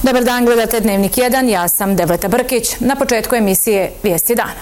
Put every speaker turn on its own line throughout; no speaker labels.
Dobar dan, gledate Dnevnik 1, ja sam Devleta Brkić. Na početku emisije Vijesti dana.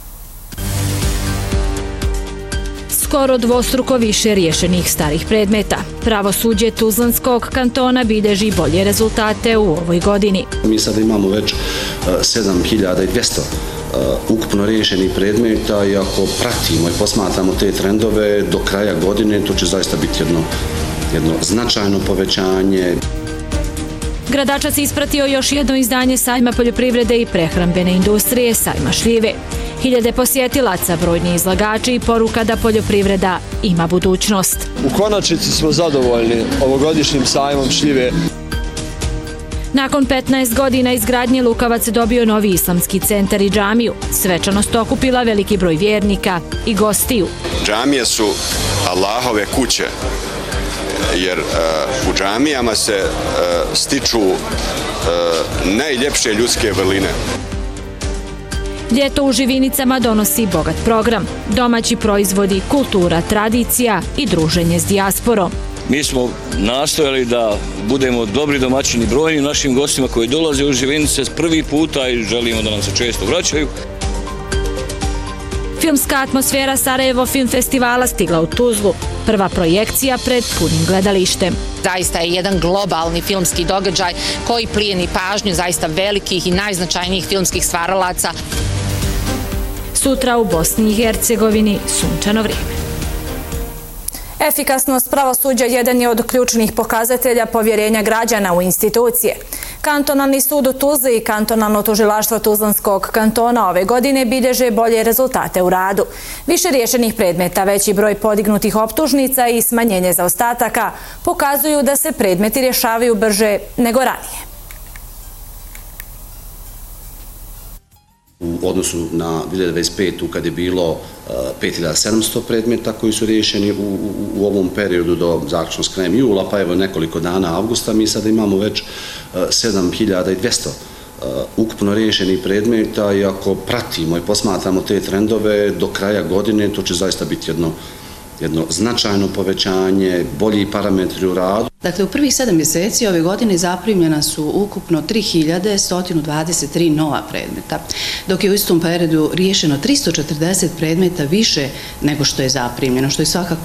Skoro dvostruko više riješenih starih predmeta. Pravosuđe Tuzlanskog kantona bilježi bolje rezultate u ovoj godini.
Mi sada imamo već 7200 ukupno riješenih predmeta i ako pratimo i posmatramo te trendove do kraja godine, to će zaista biti jedno značajno povećanje.
Gradačac ispratio još jedno izdanje sajma poljoprivrede i prehrambene industrije, sajma šljive. Hiljade posjetilaca, brojni izlagači i poruka da poljoprivreda ima budućnost.
U konačnici smo zadovoljni ovogodišnjim sajmom šljive.
Nakon 15 godina izgradnje Lukavac dobio novi islamski centar i džamiju. Svečanost okupila veliki broj vjernika i gostiju.
Džamije su Allahove kuće, jer u džamijama se stiču najljepše ljudske vrline.
Ljeto u Živinicama donosi bogat program. Domaći proizvodi, kultura, tradicija i druženje s dijasporom.
Mi smo nastojali da budemo dobri domaćini brojnim našim gostima koji dolaze u Živinice prvi puta i želimo da nam se često vraćaju.
Filmska atmosfera Sarajevo Film Festivala stigla u Tuzlu. Prva projekcija pred punim gledalištem.
Zaista je jedan globalni filmski događaj koji plijeni pažnju zaista velikih i najznačajnijih filmskih stvaralaca.
Sutra u Bosni i Hercegovini sunčano vrijeme.
Efikasnost pravosuđa jedan je od ključnih pokazatelja povjerenja građana u institucije. Kantonalni sud u Tuzli i kantonalno tužilaštvo Tuzlanskog kantona ove godine bilježe bolje rezultate u radu. Više riješenih predmeta, veći broj podignutih optužnica i smanjenje zaostataka pokazuju da se predmeti rješavaju brže nego ranije.
U odnosu na 2025. kad je bilo 5700 predmeta koji su riješeni u ovom periodu do zaključno s krajem jula, pa evo nekoliko dana avgusta, mi sada imamo već 7200 ukupno riješenih predmeta i ako pratimo i posmatramo te trendove do kraja godine, to će zaista biti jedno značajno povećanje, bolji parametri u radu.
Dakle, u prvih 7 mjeseci ove godine zaprimljena su ukupno 3123 nova predmeta, dok je u istom periodu riješeno 340 predmeta više nego što je zaprimljeno, što je svakako